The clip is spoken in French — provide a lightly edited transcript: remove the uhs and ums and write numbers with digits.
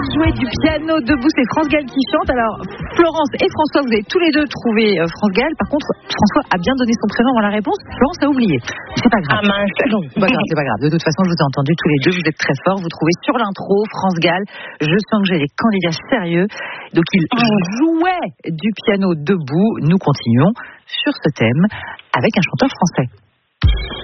jouer du piano debout, c'est France Gall qui chante. Alors, Florence et François, vous avez tous les deux trouvé France Gall. Par contre, François a bien donné son prénom dans la réponse. Florence a oublié. C'est pas grave. Ah mince. Non, c'est pas grave. De toute façon, je vous ai entendu tous les deux. Vous êtes très forts. Vous trouvez sur l'intro France Gall. Je sens que j'ai des candidats sérieux. Donc, ils jouaient du piano debout. Nous continuons sur ce thème avec un chanteur français.